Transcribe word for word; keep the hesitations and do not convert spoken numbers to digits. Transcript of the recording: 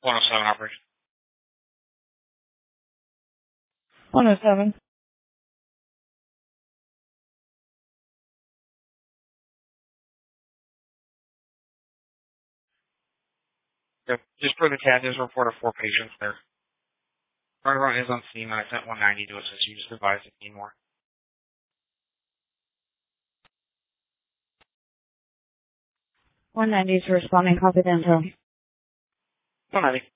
one oh seven operation. one oh seven. Yep. Just for the cat, there's a report of four patients there. Everyone is on scene, and I sent one ninety to assist you. Just advise if you need more. one ninety is responding confidential. one ninety.